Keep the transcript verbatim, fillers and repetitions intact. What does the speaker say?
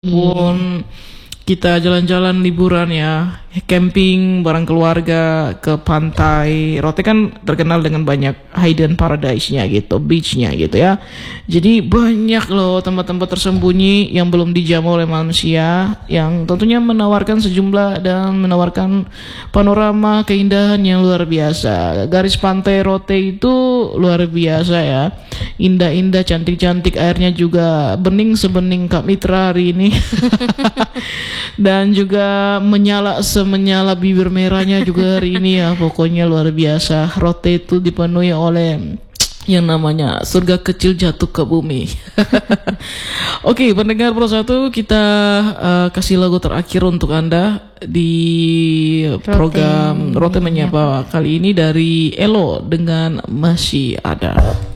pun kita jalan-jalan liburan ya, camping bareng keluarga ke pantai. Rote kan terkenal dengan banyak hidden paradise-nya gitu, beach-nya gitu ya. Jadi banyak loh tempat-tempat tersembunyi yang belum dijamah oleh manusia, yang tentunya menawarkan sejumlah dan menawarkan panorama keindahan yang luar biasa. Garis pantai Rote itu luar biasa ya, indah-indah, cantik-cantik, airnya juga bening sebening Kak Mitra hari ini. Dan juga menyala semenyala bibir merahnya juga hari ini ya. Pokoknya luar biasa. Rote itu dipenuhi oleh yang namanya surga kecil jatuh ke bumi. Oke, pendengar Pro satu, kita uh, kasih lagu terakhir untuk Anda di Rote. program Rote Menyapa kali ini dari Elo dengan Masih Ada.